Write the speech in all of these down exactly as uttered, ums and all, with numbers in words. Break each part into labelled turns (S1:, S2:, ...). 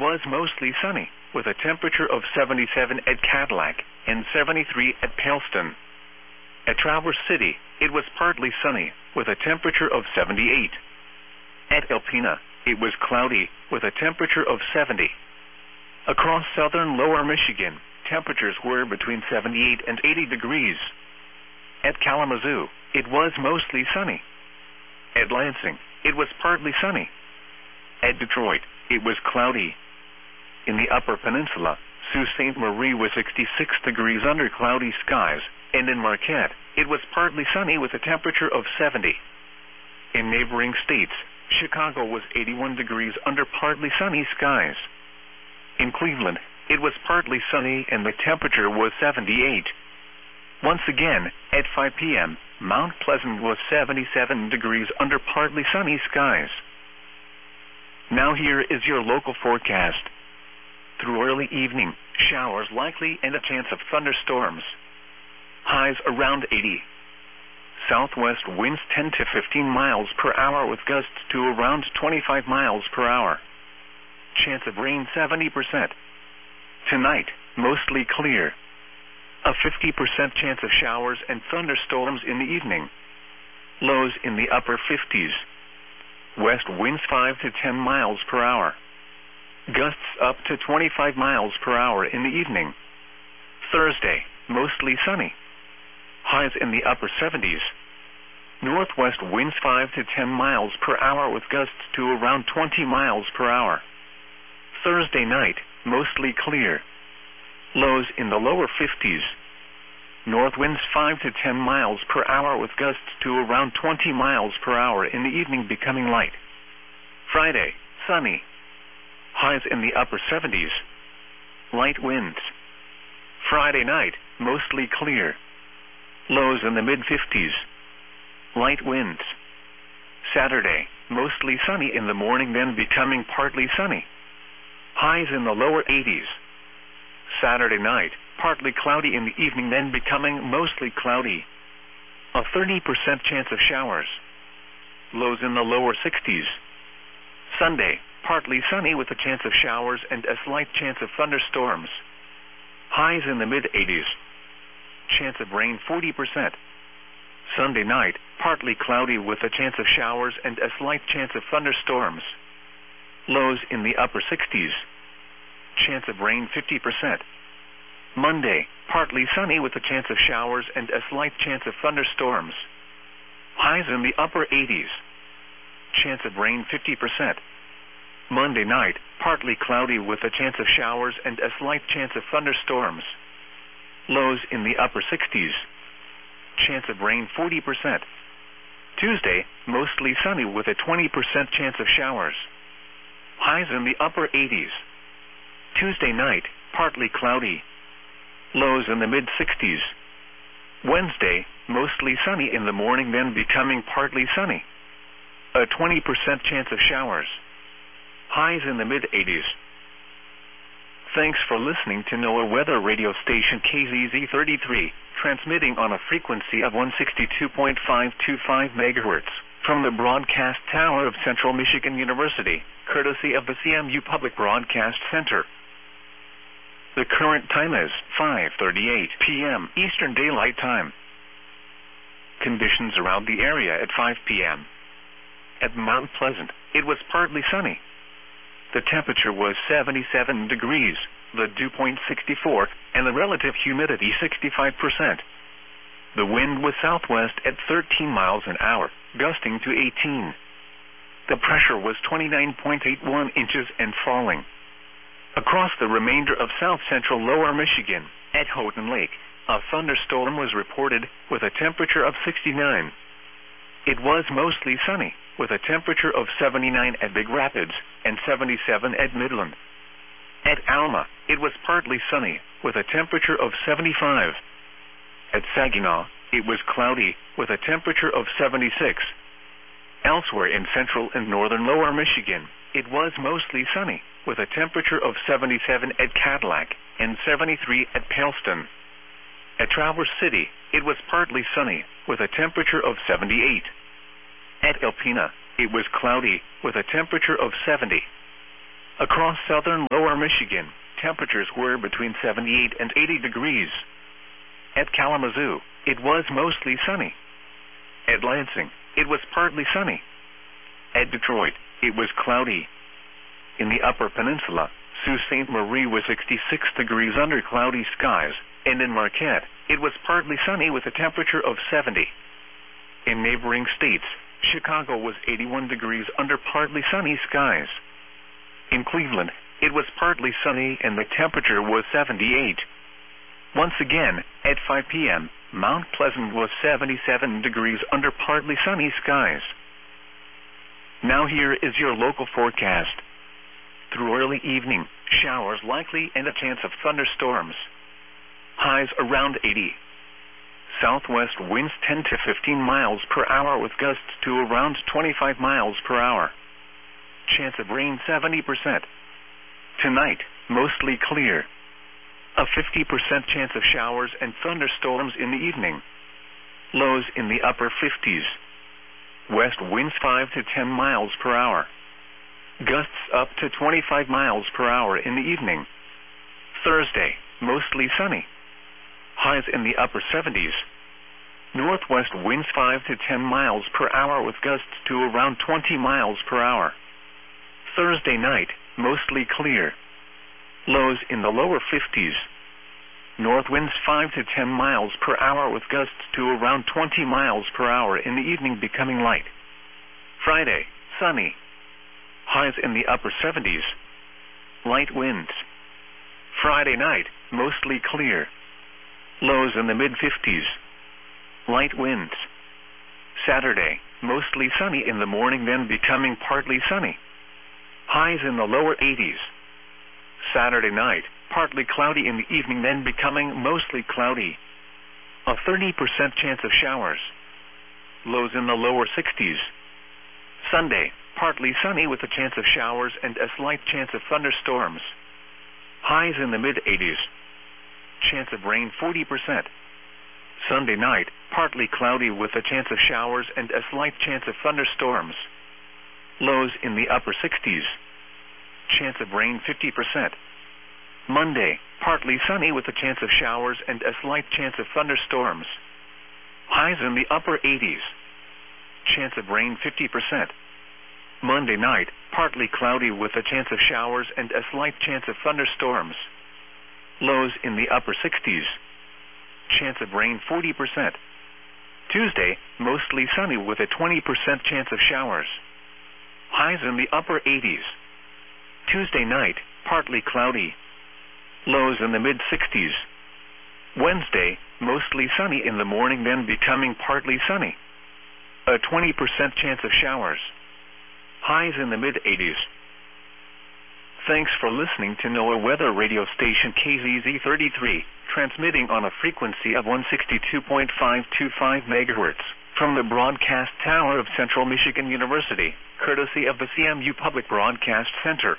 S1: was mostly sunny, with a temperature of seventy-seven at Cadillac and seventy-three at Palestine. At Traverse City, it was partly sunny, with a temperature of seventy-eight. At Alpena, it was cloudy, with a temperature of seventy. Across southern lower Michigan, temperatures were between seventy-eight and eighty degrees. At Kalamazoo, it was mostly sunny. At Lansing, it was partly sunny. At Detroit, it was cloudy. In the Upper Peninsula, Sault Ste. Marie was sixty-six degrees under cloudy skies, and in Marquette, it was partly sunny with a temperature of seventy. In neighboring states, Chicago was eighty-one degrees under partly sunny skies. In Cleveland, it was partly sunny and the temperature was seventy-eight. Once again, at five p m, Mount Pleasant was seventy-seven degrees under partly sunny skies. Now here is your local forecast. Through early evening, showers likely and a chance of thunderstorms. Highs around eighty. Southwest winds ten to fifteen miles per hour with gusts to around twenty-five miles per hour. Chance of rain seventy percent. Tonight, mostly clear. A fifty percent chance of showers and thunderstorms in the evening. Lows in the upper fifties. West winds five to ten miles per hour. Gusts up to twenty-five miles per hour in the evening. Thursday, mostly sunny. Highs in the upper seventies. Northwest winds five to ten miles per hour with gusts to around twenty miles per hour. Thursday night, mostly clear. Lows in the lower fifties. North winds five to ten miles per hour with gusts to around twenty miles per hour in the evening becoming light. Friday, sunny. Highs in the upper seventies. Light winds. Friday night, mostly clear. Lows in the mid-fifties. Light winds. Saturday, mostly sunny in the morning then becoming partly sunny. Highs in the lower eighties. Saturday night, partly cloudy in the evening then becoming mostly cloudy. A thirty percent chance of showers. Lows in the lower sixties. Sunday, partly sunny with a chance of showers and a slight chance of thunderstorms. Highs in the mid-eighties. Chance of rain forty percent. Sunday night, partly cloudy with a chance of showers and a slight chance of thunderstorms. Lows in the upper sixties. Chance of rain fifty percent. Monday, partly sunny with a chance of showers and a slight chance of thunderstorms. Highs in the upper eighties. Chance of rain fifty percent. Monday night, partly cloudy with a chance of showers and a slight chance of thunderstorms. Lows in the upper sixties. Chance of rain forty percent. Tuesday, mostly sunny with a twenty percent chance of showers. Highs in the upper eighties. Tuesday night, partly cloudy. Lows in the mid-sixties. Wednesday, mostly sunny in the morning then becoming partly sunny. A twenty percent chance of showers. Highs in the mid-eighties. Thanks for listening to NOAA Weather Radio Station K Z Z thirty-three, transmitting on a frequency of one sixty-two point five two five megahertz from the broadcast tower of Central Michigan University, courtesy of the C M U Public Broadcast Center. The current time is five thirty-eight p m Eastern Daylight Time. Conditions around the area at five p m At Mount Pleasant, it was partly sunny. The temperature was seventy-seven degrees, the dew point sixty-four, and the relative humidity sixty-five percent. The wind was southwest at thirteen miles an hour, gusting to eighteen. The pressure was twenty-nine point eight one inches and falling. Across the remainder of south-central lower Michigan, at Houghton Lake, a thunderstorm was reported with a temperature of sixty-nine. It was mostly sunny, with a temperature of seventy-nine at Big Rapids and seventy-seven at Midland. At Alma, it was partly sunny, with a temperature of seventy-five. At Saginaw, it was cloudy, with a temperature of seventy-six. Elsewhere in central and northern lower Michigan, it was mostly sunny, with a temperature of seventy-seven at Cadillac and seventy-three at Palestine. At Traverse City, it was partly sunny, with a temperature of seventy-eight. At Alpena, it was cloudy, with a temperature of seventy. Across southern lower Michigan, temperatures were between seventy-eight and eighty degrees. At Kalamazoo, it was mostly sunny. At Lansing, it was partly sunny. At Detroit, it was cloudy. In the Upper Peninsula, Sault Ste. Marie was sixty-six degrees under cloudy skies, and in Marquette, it was partly sunny with a temperature of seventy. In neighboring states, Chicago was eighty-one degrees under partly sunny skies. In Cleveland, it was partly sunny and the temperature was seventy-eight. Once again, at five p.m., Mount Pleasant was seventy-seven degrees under partly sunny skies. Now here is your local forecast. Through early evening, showers likely and a chance of thunderstorms. Highs around eighty. Southwest winds ten to fifteen miles per hour with gusts to around twenty-five miles per hour. Chance of rain seventy percent. Tonight, mostly clear. A fifty percent chance of showers and thunderstorms in the evening. Lows in the upper fifties. West winds five to ten miles per hour. Gusts up to twenty-five miles per hour in the evening. Thursday, mostly sunny. Highs in the upper seventies. Northwest winds five to ten miles per hour with gusts to around twenty miles per hour. Thursday night, mostly clear. Lows in the lower fifties. North winds five to ten miles per hour with gusts to around twenty miles per hour in the evening becoming light. Friday, sunny. Highs in the upper seventies. Light winds. Friday night, mostly clear. Lows in the mid-fifties. Light winds. Saturday, mostly sunny in the morning then becoming partly sunny. Highs in the lower eighties. Saturday night, partly cloudy in the evening then becoming mostly cloudy. A thirty percent chance of showers. Lows in the lower sixties. Sunday, partly sunny with a chance of showers and a slight chance of thunderstorms. Highs in the mid-eighties. Chance of rain forty percent. Sunday night, partly cloudy with a chance of showers and a slight chance of thunderstorms. Lows in the upper sixties. Chance of rain fifty percent. Monday, partly sunny with a chance of showers and a slight chance of thunderstorms. Highs in the upper eighties. Chance of rain fifty percent. Monday night, partly cloudy with a chance of showers and a slight chance of thunderstorms. Lows in the upper sixties. Chance of rain forty percent. Tuesday, mostly sunny with a twenty percent chance of showers. Highs in the upper eighties. Tuesday night, partly cloudy. Lows in the mid-sixties. Wednesday, mostly sunny in the morning then becoming partly sunny. A twenty percent chance of showers. Highs in the mid-eighties. Thanks for listening to NOAA Weather Radio Station K Z Z thirty-three, transmitting on a frequency of one sixty-two point five two five megahertz from the broadcast tower of Central Michigan University, courtesy of the C M U Public Broadcast Center.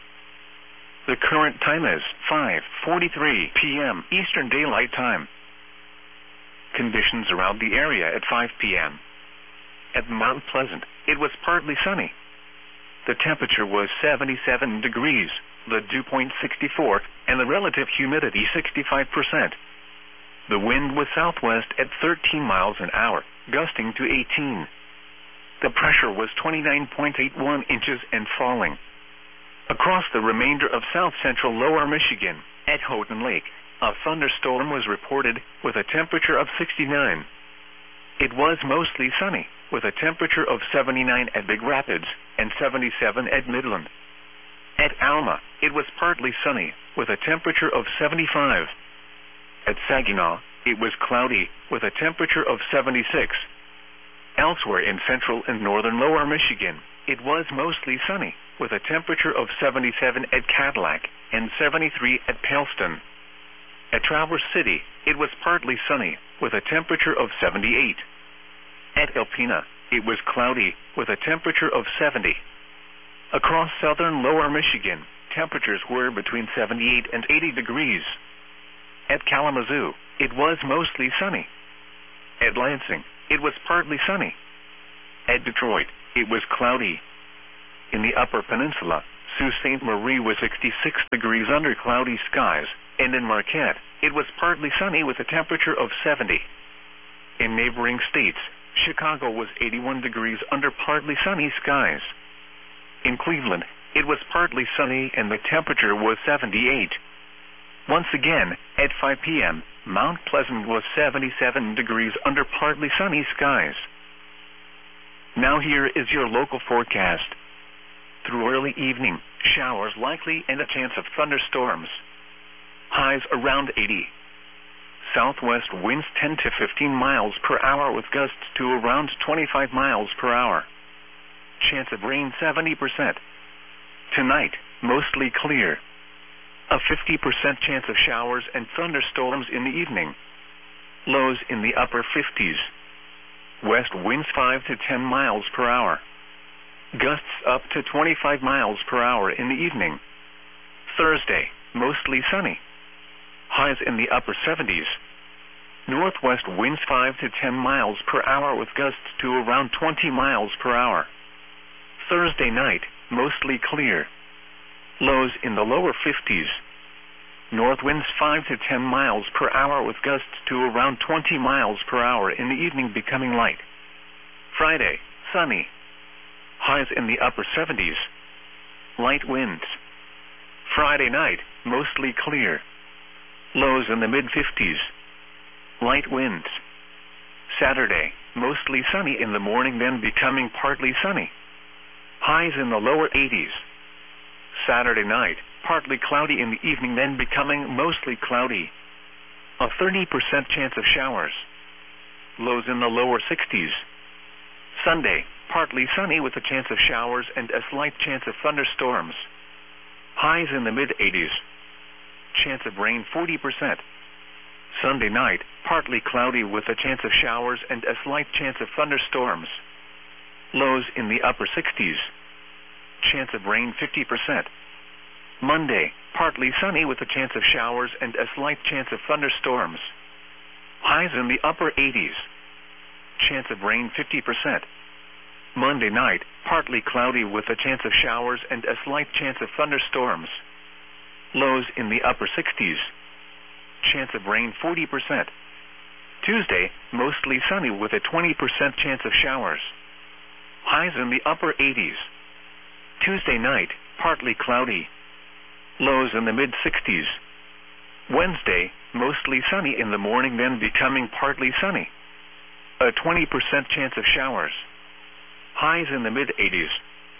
S1: The current time is five forty-three p.m. Eastern Daylight Time. Conditions around the area at five p.m. At Mount Pleasant, it was partly sunny. The temperature was seventy-seven degrees, the dew point sixty-four, and the relative humidity sixty-five percent. The wind was southwest at thirteen miles an hour, gusting to eighteen. The pressure was twenty-nine point eight one inches and falling. Across the remainder of south-central lower Michigan, at Houghton Lake, a thunderstorm was reported with a temperature of sixty-nine. It was mostly sunny, with a temperature of seventy-nine at Big Rapids and seventy-seven at Midland. At Alma, it was partly sunny, with a temperature of seventy-five. At Saginaw, it was cloudy, with a temperature of seventy-six. Elsewhere in central and northern lower Michigan, it was mostly sunny, with a temperature of seventy-seven at Cadillac and seventy-three at Paleston. At Traverse City, it was partly sunny, with a temperature of seventy-eight. At Alpena, it was cloudy, with a temperature of seventy. Across southern lower Michigan, temperatures were between seventy-eight and eighty degrees. At Kalamazoo, it was mostly sunny. At Lansing, it was partly sunny. At Detroit, it was cloudy. In the Upper Peninsula, Sault Ste. Marie was sixty-six degrees under cloudy skies, and in Marquette, it was partly sunny with a temperature of seventy. In neighboring states, Chicago was eighty-one degrees under partly sunny skies. In Cleveland, it was partly sunny and the temperature was seventy-eight. Once again, at five p m, Mount Pleasant was seventy-seven degrees under partly sunny skies. Now here is your local forecast. Through early evening, showers likely and a chance of thunderstorms. Highs around eighty. Southwest winds ten to fifteen miles per hour with gusts to around twenty-five miles per hour. Chance of rain seventy percent. Tonight, mostly clear. A fifty percent chance of showers and thunderstorms in the evening. Lows in the upper fifties. West winds five to ten miles per hour. Gusts up to twenty-five miles per hour in the evening. Thursday, mostly sunny. Highs in the upper seventies. Northwest winds five to ten miles per hour with gusts to around twenty miles per hour. Thursday night, mostly clear. Lows in the lower fifties. North winds five to ten miles per hour with gusts to around twenty miles per hour in the evening becoming light. Friday, sunny. Highs in the upper seventies. Light winds. Friday night, mostly clear. Lows in the mid-fifties. Light winds. Saturday, mostly sunny in the morning then becoming partly sunny. Highs in the lower eighties. Saturday night, partly cloudy in the evening then becoming mostly cloudy. A thirty percent chance of showers. Lows in the lower sixties. Sunday, partly sunny with a chance of showers and a slight chance of thunderstorms. Highs in the mid-eighties. Chance of rain forty percent. Sunday night, partly cloudy with a chance of showers and a slight chance of thunderstorms. Lows in the upper sixties. Chance of rain fifty percent. Monday, partly sunny with a chance of showers and a slight chance of thunderstorms. Highs in the upper eighties. Chance of rain fifty percent. Monday night, partly cloudy with a chance of showers and a slight chance of thunderstorms. Lows in the upper sixties. Chance of rain forty percent. Tuesday, mostly sunny with a twenty percent chance of showers. Highs in the upper eighties. Tuesday night, partly cloudy. Lows in the mid-sixties. Wednesday, mostly sunny in the morning then becoming partly sunny. A twenty percent chance of showers. Highs in the mid-eighties.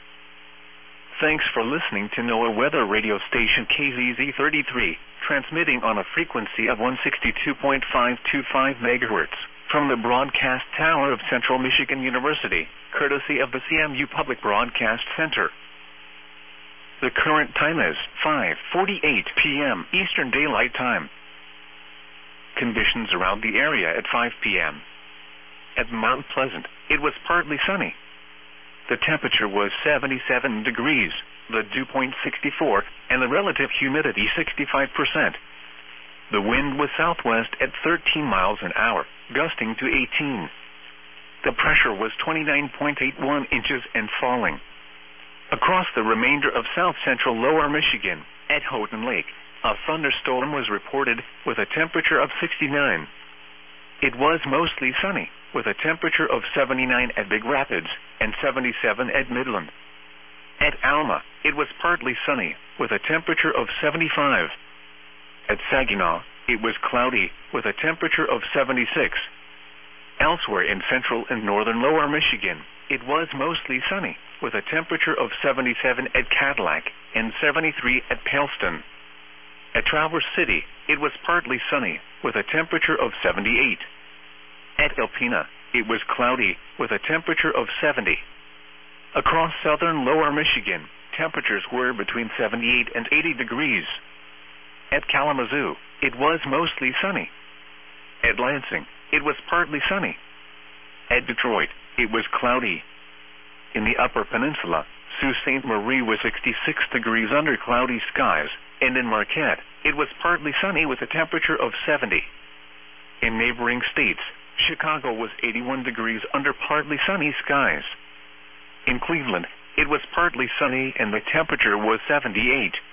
S1: Thanks for listening to NOAA Weather Radio Station K Z Z thirty-three, transmitting on a frequency of one sixty-two point five two five megahertz from the broadcast tower of Central Michigan University, courtesy of the C M U Public Broadcast Center. The current time is five forty-eight p m Eastern Daylight Time. Conditions around the area at five p m At Mount Pleasant, it was partly sunny. The temperature was seventy-seven degrees, the dew point sixty-four, and the relative humidity sixty-five percent. The wind was southwest at thirteen miles an hour, gusting to eighteen. The pressure was twenty-nine point eight one inches and falling. Across the remainder of south-central lower Michigan, at Houghton Lake, a thunderstorm was reported with a temperature of sixty-nine. It was mostly sunny, with a temperature of seventy-nine at Big Rapids and seventy-seven at Midland. At Alma, it was partly sunny, with a temperature of seventy-five. At Saginaw, it was cloudy, with a temperature of seventy-six. Elsewhere in central and northern lower Michigan, it was mostly sunny, with a temperature of seventy-seven at Cadillac and seventy-three at Paleston. At Traverse City, it was partly sunny, with a temperature of seventy-eight. At Alpena, it was cloudy, with a temperature of seventy. Across southern lower Michigan, temperatures were between seventy-eight and eighty degrees. At Kalamazoo, it was mostly sunny. At Lansing, it was partly sunny. At Detroit, it was cloudy. In the Upper Peninsula, Sault Ste. Marie was sixty-six degrees under cloudy skies, and in Marquette, it was partly sunny with a temperature of seventy. In neighboring states, Chicago was eighty-one degrees under partly sunny skies. In Cleveland, it was partly sunny and the temperature was seventy-eight.